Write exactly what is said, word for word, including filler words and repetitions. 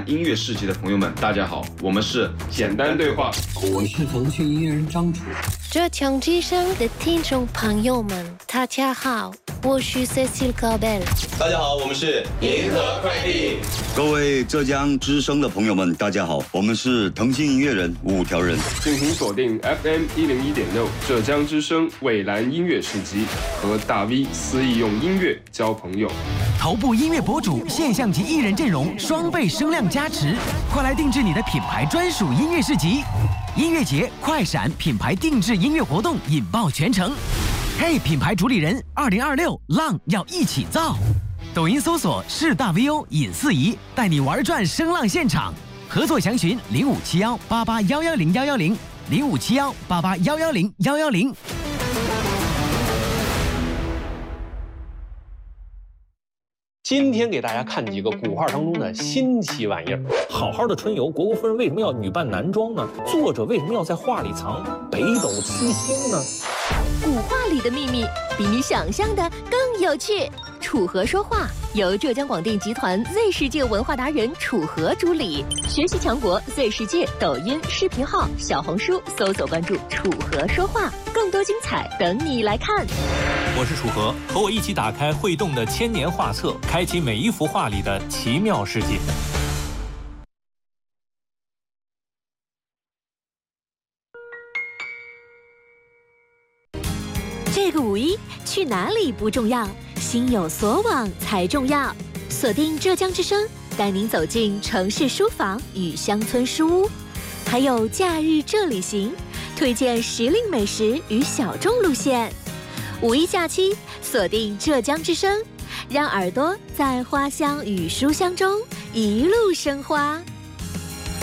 音乐市集的朋友们，大家好，我们是简单对话， 我是腾讯音乐人张楚。 浙江之声的听众朋友们，大家好，我是 Cecile Caubel。 大家好，我们是银河快递。 各位浙江之声的朋友们，大家好，我们是腾讯音乐人五条人。 敬请锁定 F M 一零一点六浙江之声蔚蓝音乐市集，和大 V 肆意用音乐交朋友。 头部音乐博主、现象级艺人阵容，双倍声量加持，快来定制你的品牌专属音乐市集。音乐节快闪品牌定制音乐活动引爆全城。嘿，品牌主理人，二零二六浪要一起造。抖音搜索是大 V O 尹四仪，带你玩转声浪现场。合作详询零五七幺八八幺幺零幺幺零零五七幺八八幺幺零幺幺零。 今天给大家看几个古画当中的新奇玩意儿。好好的春游，虢国夫人为什么要女扮男装呢？作者为什么要在画里藏北斗七星呢？ 古画里的秘密比你想象的更有趣。楚河说话由浙江广电集团 Z 世界文化达人楚河主理，学习强国 Z 世界抖音视频号、小红书搜索关注楚河说话，更多精彩等你来看。 我是楚河，和我一起打开会动的千年画册，开启每一幅画里的奇妙世界。 这个五一去哪里不重要，心有所往才重要。锁定浙江之声，带您走进城市书房与乡村书屋，还有假日这里行，推荐时令美食与小众路线。五一假期，锁定浙江之声，让耳朵在花香与书香中一路生花。